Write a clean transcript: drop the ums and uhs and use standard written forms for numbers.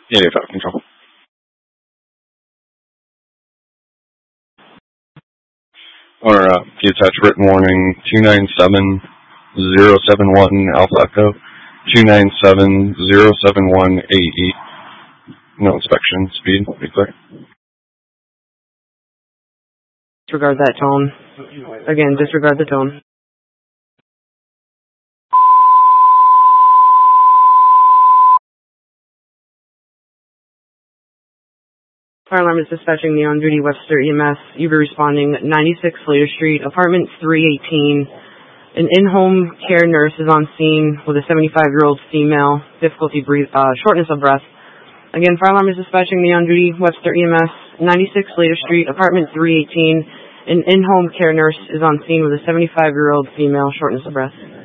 Yeah, you've out of control. Or the attached written warning 297071 Alpha Echo 297071 AE. No inspection speed. Be clear. Disregard that tone. Again, disregard the tone. Fire alarm is dispatching the on-duty Webster EMS. You'll be responding 96 Slater Street, apartment 318. An in-home care nurse is on scene with a 75-year-old female, shortness of breath. Again, fire alarm is dispatching the on-duty Webster EMS, 96 Slater Street, apartment 318. An in-home care nurse is on scene with a 75-year-old female, shortness of breath.